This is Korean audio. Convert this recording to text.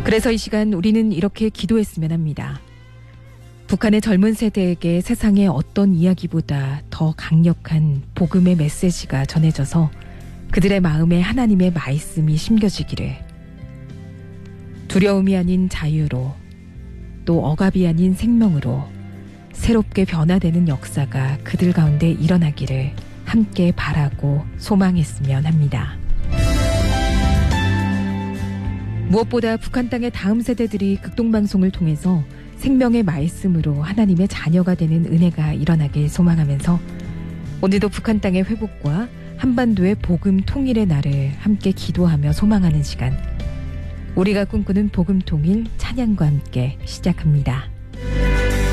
그래서 이 시간 우리는 이렇게 기도했으면 합니다. 북한의 젊은 세대에게 세상의 어떤 이야기보다 더 강력한 복음의 메시지가 전해져서 그들의 마음에 하나님의 말씀이 심겨지기를, 두려움이 아닌 자유로, 또 억압이 아닌 생명으로 새롭게 변화되는 역사가 그들 가운데 일어나기를 함께 바라고 소망했으면 합니다. 무엇보다 북한 땅의 다음 세대들이 극동방송을 통해서 생명의 말씀으로 하나님의 자녀가 되는 은혜가 일어나길 소망하면서 오늘도 북한 땅의 회복과 한반도의 복음 통일의 날을 함께 기도하며 소망하는 시간, 우리가 꿈꾸는 복음 통일 찬양과 함께 시작합니다.